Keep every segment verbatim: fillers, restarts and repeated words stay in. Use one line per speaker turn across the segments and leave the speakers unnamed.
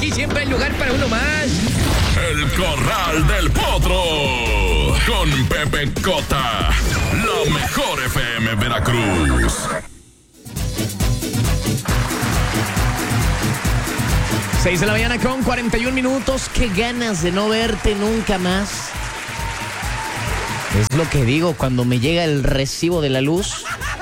aquí siempre hay lugar para uno más.
El Corral del Potro. Con Pepe Cota. La mejor F M Veracruz.
seis de la mañana con cuarenta y un minutos. Qué ganas de no verte nunca más. Es lo que digo cuando me llega el recibo de la luz.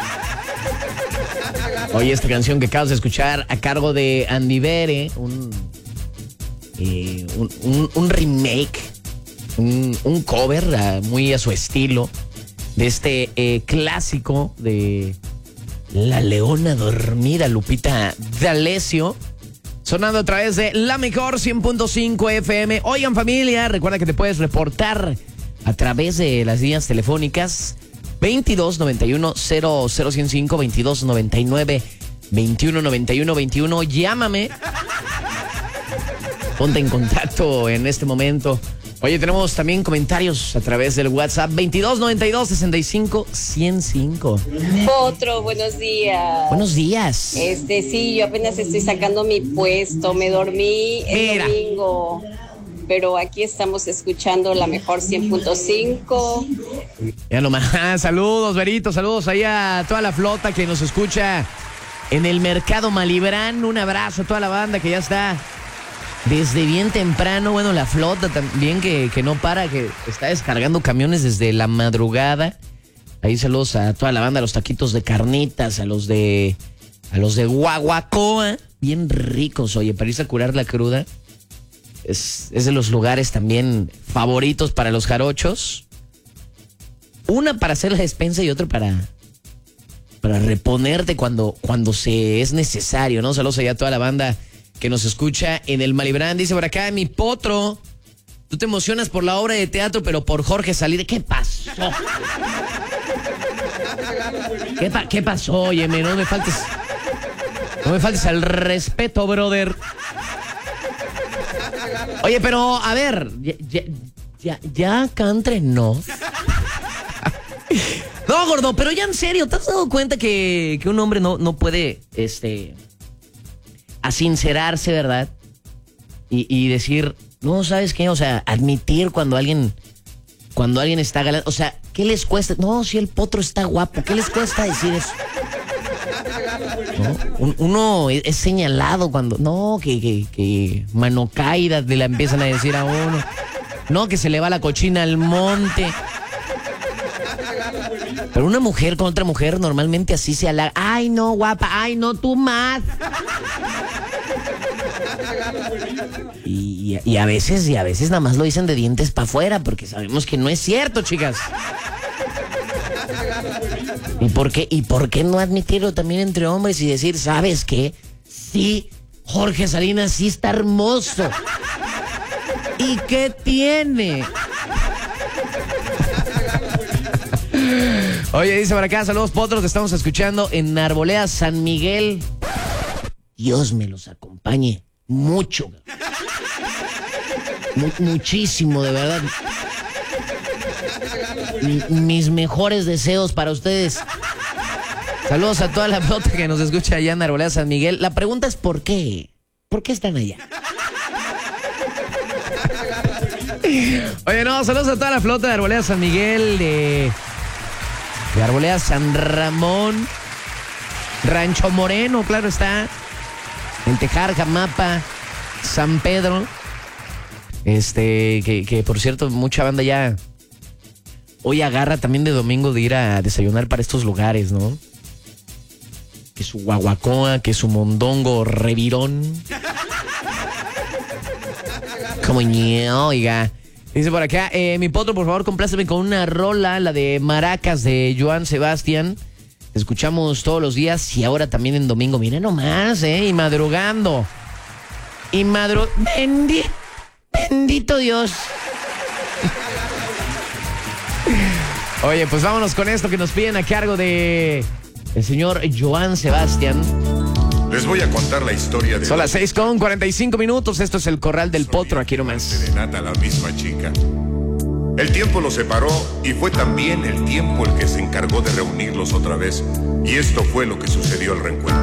Oye, esta canción que acabas de escuchar a cargo de Andy Bere, un, eh, un, un, un remake, un, un cover uh, muy a su estilo de este eh, clásico de La Leona Dormida, Lupita D'Alessio, sonando a través de La Mejor cien punto cinco F M. Oigan, familia, recuerda que te puedes reportar a través de las líneas telefónicas veintidós noventa y uno cero cero ciento cinco, veintidós noventa y nueve veintiuno noventa y uno veintiuno. Llámame. Ponte en contacto en este momento. Oye, tenemos también comentarios a través del WhatsApp veintidós noventa y dos sesenta y cinco ciento cinco.
Potro, buenos días.
Buenos días.
Este, sí, yo apenas estoy sacando mi puesto. Me dormí el
Mira.
domingo. Pero aquí estamos escuchando La Mejor cien punto cinco.
Ya nomás, saludos, Berito, saludos ahí a toda la flota que nos escucha en el Mercado Malibrán. Un abrazo a toda la banda que ya está desde bien temprano. Bueno, la flota también que, que no para, que está descargando camiones desde la madrugada. Ahí saludos a toda la banda, a los taquitos de carnitas, a los de a los de Guaguacoa, bien ricos, oye, para irse a curar la cruda. Es, es de los lugares también favoritos para los jarochos. Una para hacer la despensa y otra para, para reponerte cuando, cuando se es necesario, ¿no? Saludos allá a toda la banda que nos escucha en el Malibrán. Dice por acá, mi potro, tú te emocionas por la obra de teatro, pero por Jorge Salir. ¿Qué pasó? ¿Qué, pa- qué pasó? Oye, no me faltes, no me faltes al respeto, brother. Oye, pero, a ver, ya, ya, ya, ya acá entrenó. No, gordo, pero ya en serio, ¿te has dado cuenta que, que un hombre no, no puede, este, asincerarse, verdad? Y, y decir, no, ¿sabes qué? O sea, admitir cuando alguien, cuando alguien está galán. O sea, ¿qué les cuesta? No, si el potro está guapo, ¿qué les cuesta decir eso? ¿No? Un, uno es, es señalado cuando, no, que, que, que mano caída le la empiezan a decir a uno. No, que se le va la cochina al monte. Pero una mujer con otra mujer normalmente así se halaga. Ay, no, guapa, ay, no, tú más. Y, y a veces, y a veces nada más lo dicen de dientes para afuera, porque sabemos que no es cierto, chicas. ¿Y por qué, y por qué no admitirlo también entre hombres y decir, ¿sabes qué? Sí, Jorge Salinas sí está hermoso. ¿Y qué tiene? Oye, dice por acá, saludos potros, te estamos escuchando en Arboleda San Miguel. Dios me los acompañe mucho. Mu- muchísimo, de verdad. M- mis mejores deseos para ustedes. Saludos a toda la flota que nos escucha allá en Arboleda San Miguel. La pregunta es ¿por qué? ¿Por qué están allá? Oye, no, saludos a toda la flota de Arboleda San Miguel, de, de Arboleda San Ramón, Rancho Moreno, claro está, en Tejar, Jamapa, San Pedro. Este, que, que por cierto, mucha banda ya hoy agarra también de domingo de ir a desayunar para estos lugares, ¿no? Que su guaguacoa, que su mondongo revirón. Como ñe, oiga. Dice por acá, eh, mi potro, por favor, compláceme con una rola, la de Maracas de Joan Sebastián. Te escuchamos todos los días y ahora también en domingo. Mira nomás, ¿eh? Y madrugando. Y madru... Bendito, bendito Dios. Oye, pues vámonos con esto que nos piden a cargo de el señor Joan Sebastián.
Les voy a contar la historia de...
Son las seis con cuarenta y cinco minutos. Esto es el Corral del Potro. Aquí nomás.
Serenata a la misma chica. El tiempo los separó y fue también el tiempo el que se encargó de reunirlos otra vez. Y esto fue lo que sucedió al reencuentro.